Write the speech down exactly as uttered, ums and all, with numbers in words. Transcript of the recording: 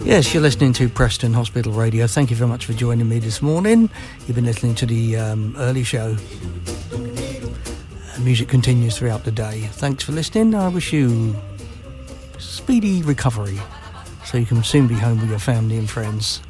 Yes, you're listening to Preston Hospital Radio. Thank you very much for joining me this morning. You've been listening to the um, early show. Music continues throughout the day. Thanks for listening. I wish you speedy recovery so you can soon be home with your family and friends.